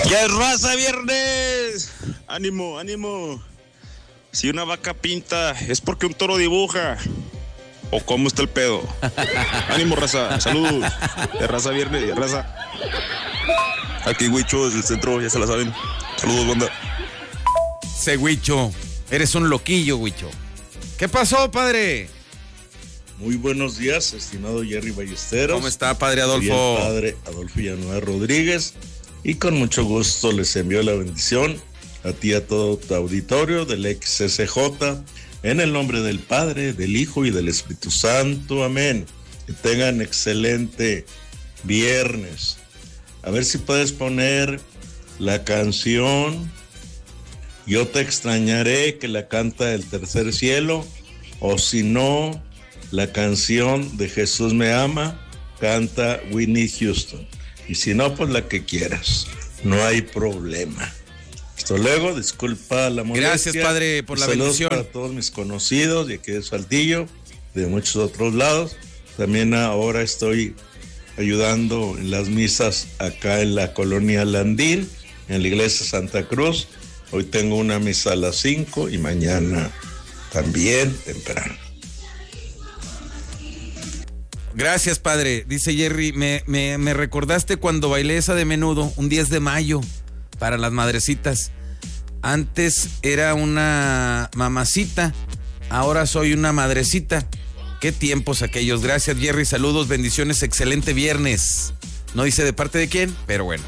Ya es raza viernes. Ánimo, ánimo. Si una vaca pinta, es porque un toro dibuja. ¿O cómo está el pedo? Ánimo, raza. Saludos. De raza viernes, de raza. Aquí, Huicho, desde el centro, ya se la saben. Saludos, banda. Se Huicho, eres un loquillo, Huicho. ¿Qué pasó, padre? Muy buenos días, estimado Jerry Ballesteros. ¿Cómo está, padre Adolfo? Bien, padre Adolfo Villanueva Rodríguez. Y con mucho gusto les envío la bendición a ti y a todo tu auditorio del XSJ. En el nombre del Padre, del Hijo y del Espíritu Santo. Amén. Que tengan excelente viernes. A ver si puedes poner la canción Yo te extrañaré, que la canta El Tercer Cielo. O si no, la canción de Jesús me ama, canta Whitney Houston. Y si no, pues la que quieras. No hay problema. Hasta luego, disculpa la molestia. Gracias, padre, por la bendición. Saludos para todos mis conocidos de aquí de Saltillo, de muchos otros lados. También ahora estoy ayudando en las misas acá en la colonia Landín, en la iglesia Santa Cruz. Hoy tengo una misa a las 5 y mañana también temprano. Gracias, padre. Dice Jerry, me recordaste cuando bailé esa de Menudo, un 10 de mayo, para las madrecitas. Antes era una mamacita, ahora soy una madrecita. Qué tiempos aquellos. Gracias, Jerry. Saludos, bendiciones, excelente viernes. No dice de parte de quién, pero bueno.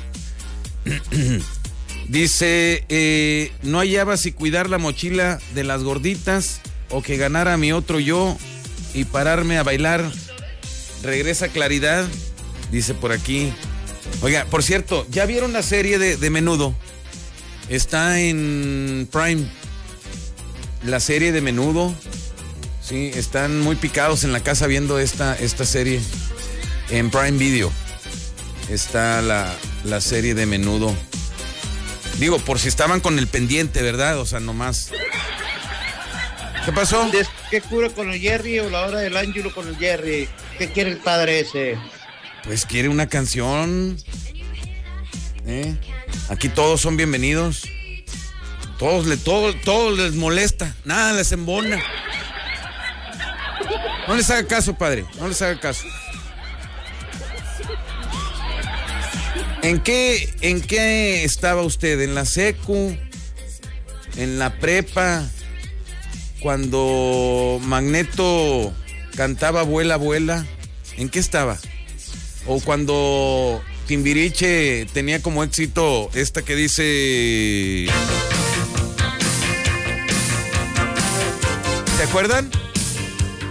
Dice, no hallaba si cuidar la mochila de las gorditas o que ganara mi otro yo y pararme a bailar. Regresa Claridad, dice por aquí. Oiga, por cierto, ¿ya vieron la serie de Menudo? Está en Prime. La serie de Menudo. Sí, están muy picados en la casa viendo esta serie. En Prime Video está la serie de Menudo. Digo, por si estaban con el pendiente, ¿verdad? O sea, nomás. ¿Qué pasó? ¿Qué cura con el Jerry o la hora del ángulo con el Jerry? ¿Qué quiere el padre ese? Pues quiere una canción. Aquí todos son bienvenidos. Todos les molesta. Nada les embona. No les haga caso, padre. No les haga caso. ¿En qué estaba usted? ¿En la secu? ¿En la prepa? Cuando Magneto cantaba Vuela, Vuela. ¿En qué estaba? O cuando Timbiriche tenía como éxito esta que dice... ¿Se acuerdan?